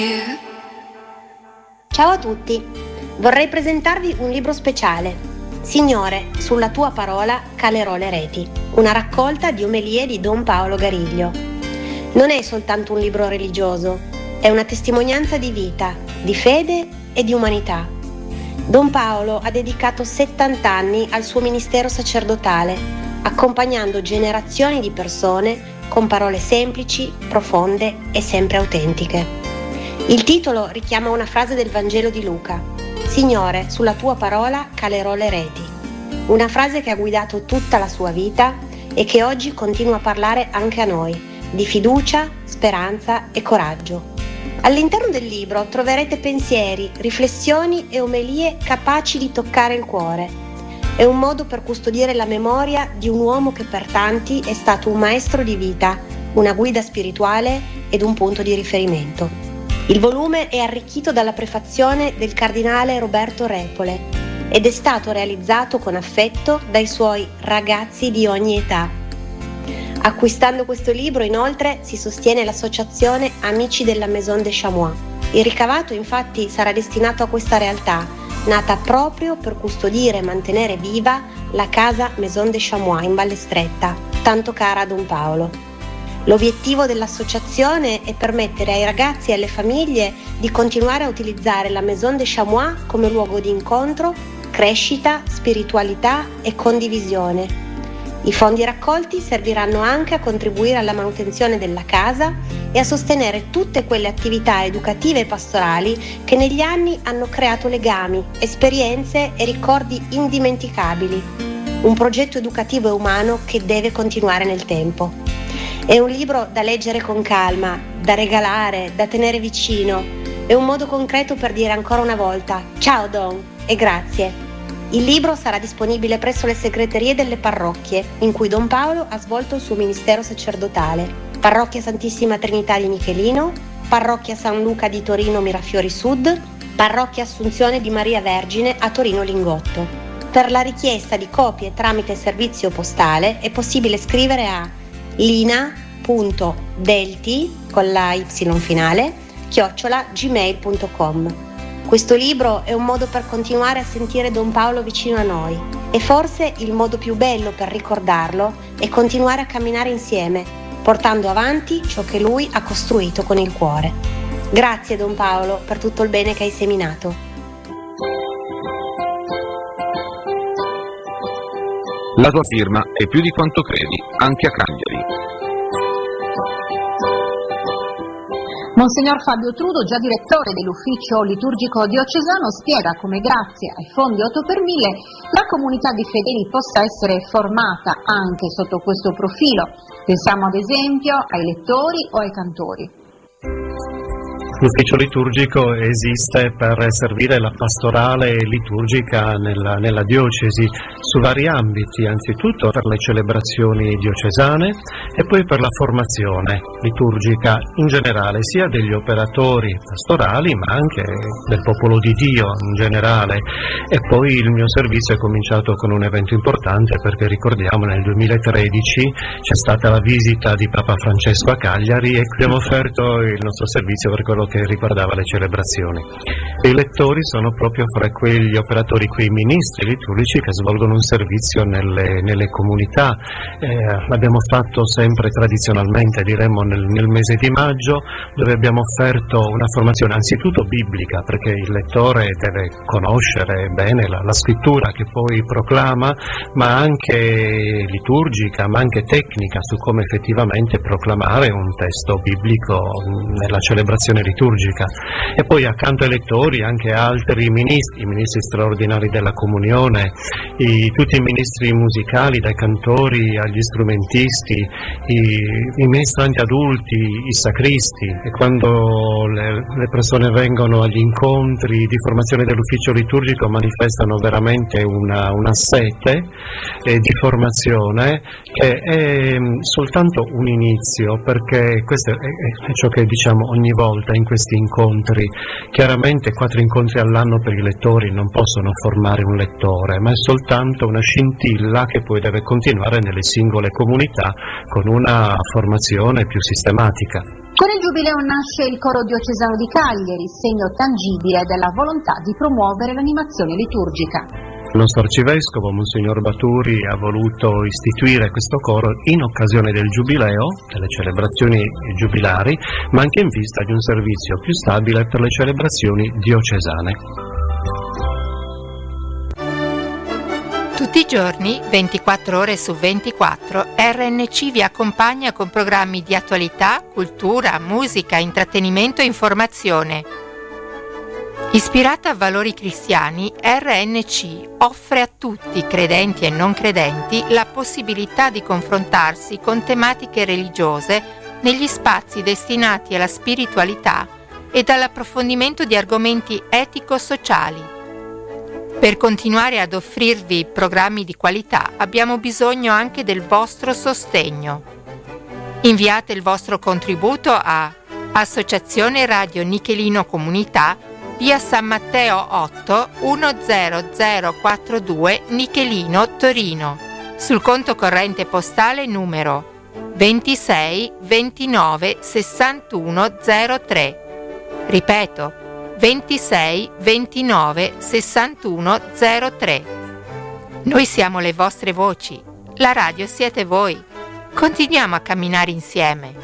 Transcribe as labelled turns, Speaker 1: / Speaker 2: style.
Speaker 1: Ciao a tutti, vorrei presentarvi un libro speciale. Signore, sulla tua parola calerò le reti, una raccolta di omelie di Don Paolo Gariglio. Non è soltanto un libro religioso, è una testimonianza di vita, di fede e di umanità. Don Paolo ha dedicato 70 anni al suo ministero sacerdotale, accompagnando generazioni di persone con parole semplici, profonde e sempre autentiche. Il titolo richiama una frase del Vangelo di Luca: Signore, sulla tua parola calerò le reti. Una frase che ha guidato tutta la sua vita e che oggi continua a parlare anche a noi, di fiducia, speranza e coraggio. All'interno del libro troverete pensieri, riflessioni e omelie capaci di toccare il cuore. È un modo per custodire la memoria di un uomo che per tanti è stato un maestro di vita, una guida spirituale ed un punto di riferimento. Il volume è arricchito dalla prefazione del cardinale Roberto Repole ed è stato realizzato con affetto dai suoi ragazzi di ogni età. Acquistando questo libro, inoltre, si sostiene l'associazione Amici della Maison de Chamois. Il ricavato, infatti, sarà destinato a questa realtà, nata proprio per custodire e mantenere viva la casa Maison de Chamois in Valle Stretta, tanto cara a Don Paolo. L'obiettivo dell'associazione è permettere ai ragazzi e alle famiglie di continuare a utilizzare la Maison de Chamois come luogo di incontro, crescita, spiritualità e condivisione. I fondi raccolti serviranno anche a contribuire alla manutenzione della casa e a sostenere tutte quelle attività educative e pastorali che negli anni hanno creato legami, esperienze e ricordi indimenticabili. Un progetto educativo e umano che deve continuare nel tempo. È un libro da leggere con calma, da regalare, da tenere vicino. È un modo concreto per dire ancora una volta ciao Don e grazie. Il libro sarà disponibile presso le segreterie delle parrocchie in cui Don Paolo ha svolto il suo ministero sacerdotale: Parrocchia Santissima Trinità di Michelino, Parrocchia San Luca di Torino Mirafiori Sud, Parrocchia Assunzione di Maria Vergine a Torino Lingotto. Per la richiesta di copie tramite servizio postale è possibile scrivere a lina.delti con la y finale @gmail.com. Questo libro è un modo per continuare a sentire Don Paolo vicino a noi e forse il modo più bello per ricordarlo è continuare a camminare insieme, portando avanti ciò che lui ha costruito con il cuore. Grazie Don Paolo per tutto il bene che hai seminato.
Speaker 2: La tua firma è più di quanto credi, anche a Cagliari.
Speaker 3: Monsignor Fabio Trudo, già direttore dell'ufficio liturgico diocesano, spiega come grazie ai fondi 8 per 1000 la comunità di fedeli possa essere formata anche sotto questo profilo. Pensiamo ad esempio ai lettori o ai cantori.
Speaker 4: L'ufficio liturgico esiste per servire la pastorale liturgica nella diocesi su vari ambiti, anzitutto per le celebrazioni diocesane e poi per la formazione liturgica in generale, sia degli operatori pastorali ma anche del popolo di Dio in generale. E poi il mio servizio è cominciato con un evento importante, perché ricordiamo nel 2013 c'è stata la visita di Papa Francesco a Cagliari e abbiamo offerto il nostro servizio per quello che riguardava le celebrazioni. I lettori sono proprio fra quegli operatori, quei ministri liturgici che svolgono un servizio nelle comunità. L'abbiamo fatto sempre tradizionalmente, diremmo nel mese di maggio, dove abbiamo offerto una formazione anzitutto biblica, perché il lettore deve conoscere bene la scrittura che poi proclama, ma anche liturgica, ma anche tecnica su come effettivamente proclamare un testo biblico nella celebrazione liturgica. E poi accanto ai lettori anche altri ministri, i ministri straordinari della comunione, tutti i ministri musicali, dai cantori agli strumentisti, i ministranti adulti, i sacristi. E quando le persone vengono agli incontri di formazione dell'ufficio liturgico manifestano veramente una sete di formazione, che è soltanto un inizio, perché questo è ciò che diciamo ogni volta in questi incontri. Chiaramente 4 incontri all'anno per i lettori non possono formare un lettore, ma è soltanto una scintilla che poi deve continuare nelle singole comunità con una formazione più sistematica.
Speaker 3: Con il Giubileo nasce il Coro Diocesano di Cagliari, segno tangibile della volontà di promuovere l'animazione liturgica.
Speaker 4: Il nostro arcivescovo, Monsignor Baturi, ha voluto istituire questo coro in occasione del Giubileo, delle celebrazioni giubilari, ma anche in vista di un servizio più stabile per le celebrazioni diocesane.
Speaker 5: Tutti i giorni, 24 ore su 24, RNC vi accompagna con programmi di attualità, cultura, musica, intrattenimento e informazione. Ispirata a valori cristiani, RNC offre a tutti, credenti e non credenti, la possibilità di confrontarsi con tematiche religiose negli spazi destinati alla spiritualità e all'approfondimento di argomenti etico-sociali. Per continuare ad offrirvi programmi di qualità abbiamo bisogno anche del vostro sostegno. Inviate il vostro contributo a Associazione Radio Nichelino Comunità, via San Matteo 8 10042 Nichelino, Torino, sul conto corrente postale numero 26 29 61 03. Ripeto, 26 29 61 03. Noi siamo le vostre voci, la radio siete voi. Continuiamo a camminare insieme.